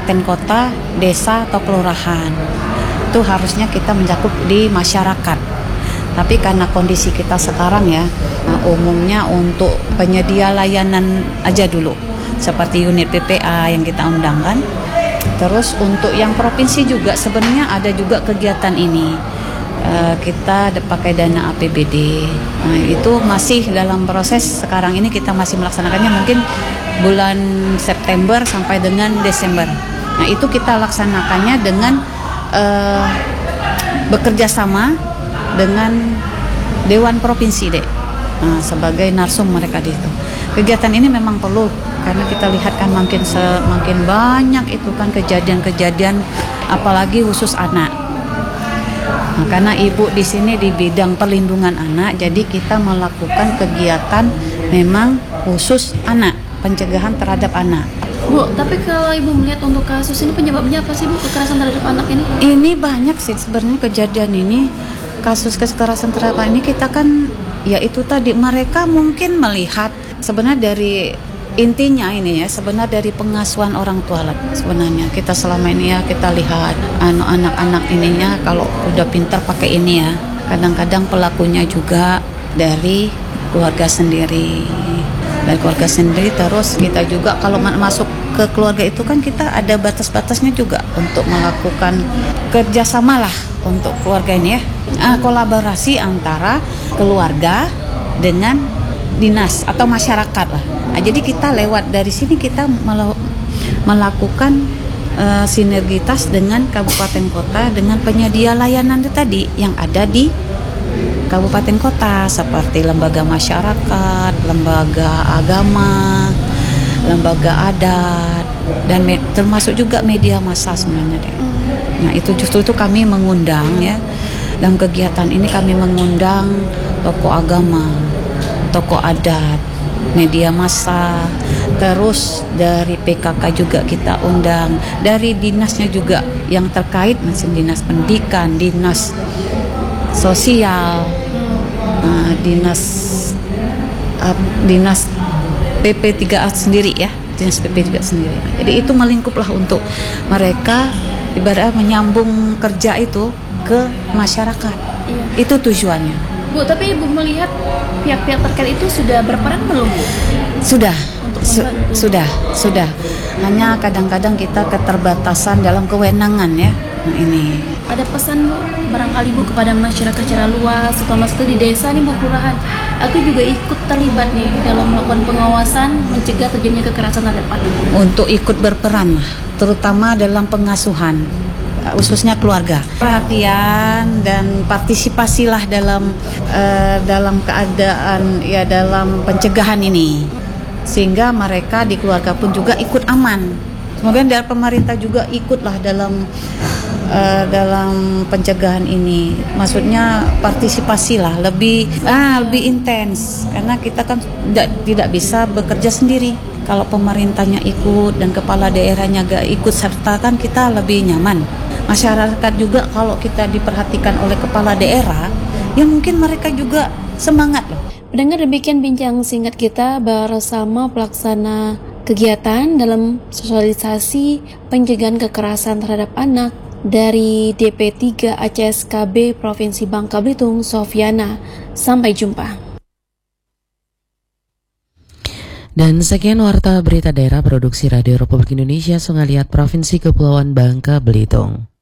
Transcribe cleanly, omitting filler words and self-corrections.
kabupaten kota, desa atau kelurahan. Itu harusnya kita mencakup di masyarakat. Tapi karena kondisi kita sekarang ya, umumnya untuk penyedia layanan aja dulu, seperti unit PPA yang kita undangkan. Terus untuk yang provinsi juga sebenarnya ada juga kegiatan ini. Kita pakai dana APBD. Nah, itu masih dalam proses sekarang ini kita masih melaksanakannya mungkin bulan September sampai dengan Desember. Nah, itu kita laksanakannya dengan bekerja sama dengan Dewan Provinsi nah, sebagai narsum mereka di itu. Kegiatan ini memang perlu karena kita lihat kan makin banyak itu kan kejadian-kejadian apalagi khusus anak. Nah, karena ibu di sini di bidang perlindungan anak, jadi kita melakukan kegiatan memang khusus anak, pencegahan terhadap anak. Bu, tapi kalau ibu melihat untuk kasus ini penyebabnya apa sih Bu, kekerasan terhadap anak ini? Ini banyak sih sebenarnya kejadian ini. Kasus kekerasan terhadap ini kita kan ya itu tadi mereka mungkin melihat sebenarnya dari intinya ini ya sebenarnya dari pengasuhan orang tua lah sebenarnya kita selama ini ya kita lihat anak-anak ininya kalau udah pintar pakai ini ya kadang-kadang pelakunya juga dari keluarga sendiri terus kita juga kalau masuk ke keluarga itu kan kita ada batas-batasnya juga untuk melakukan kerjasama lah untuk keluarga ini ya kolaborasi antara keluarga dengan dinas atau masyarakat lah. Nah, jadi kita lewat dari sini kita melakukan sinergitas dengan kabupaten kota dengan penyedia layanan itu tadi yang ada di kabupaten kota seperti lembaga masyarakat, lembaga agama, lembaga adat dan termasuk juga media massa sebenarnya deh. Nah itu justru itu kami mengundang ya dalam kegiatan ini kami mengundang tokoh agama, tokoh adat, media massa, terus dari PKK juga kita undang, dari dinasnya juga yang terkait masih dinas pendidikan, dinas sosial, dinas PP3A sendiri ya, dinas PP3 sendiri. Jadi itu melingkuplah untuk mereka ibaratnya menyambung kerja itu ke masyarakat. Iya. Itu tujuannya. Bu, tapi Ibu melihat pihak-pihak terkait itu sudah berperan belum, Bu? Sudah. Sudah. Hanya kadang-kadang kita keterbatasan dalam kewenangan ya. Nah, ini. Ada pesan Bu, barangkali Bu kepada masyarakat secara luas, terutama di desa nih Bu, kelurahan. Aku juga ikut terlibat nih dalam melakukan pengawasan mencegah terjadinya kekerasan terhadap anak. Untuk ikut berperan lah, terutama dalam pengasuhan, khususnya keluarga. Perhatian dan partisipasilah dalam keadaan ya dalam pencegahan ini, sehingga mereka di keluarga pun juga ikut aman. Semoga dari pemerintah juga ikutlah dalam pencegahan ini. Maksudnya partisipasilah lebih intens karena kita kan tidak bisa bekerja sendiri. Kalau pemerintahnya ikut dan kepala daerahnya gak ikut serta kan kita lebih nyaman. Masyarakat juga kalau kita diperhatikan oleh kepala daerah, ya mungkin mereka juga semangat loh. Pendengar, demikian bincang singkat kita bersama pelaksana kegiatan dalam sosialisasi pencegahan kekerasan terhadap anak dari DP3 ACSKB Provinsi Bangka Belitung, Sofiana. Sampai jumpa. Dan sekian warta berita daerah produksi Radio Republik Indonesia Songaliat Provinsi Kepulauan Bangka Belitung.